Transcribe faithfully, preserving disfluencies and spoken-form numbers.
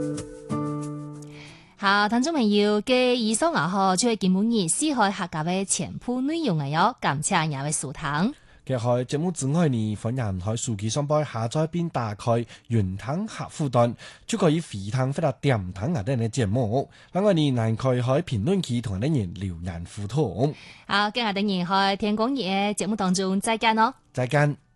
好，聽眾朋友嘅以上啊，嗬，就係今日四海客家嘅全部內容嚟咗，感謝廿位收聽。 嘅喺節目之外呢，歡迎喺手機上邊下載並打開雲聽客戶端，就可以回聽或者點聽我哋嘅節目。另外呢，還可以喺評論區同啲人留言互動。 好，今日等然喺天光夜節目當中再見咯， 再見。